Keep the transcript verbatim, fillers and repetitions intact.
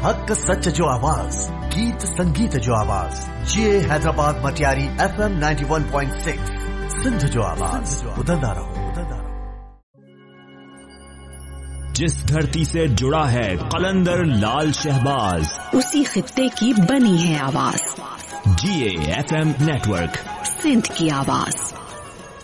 हक सच जो आवाज, गीत संगीत जो आवाज, ये Hyderabad Matiari F M ninety one point six Sindh जो आवाज, उदंदा रहो। जिस धरती से जुड़ा है कलंदर लाल शहबाज, उसी खित्ते की बनी है आवाज। जी A F M network, Sindh की आवाज।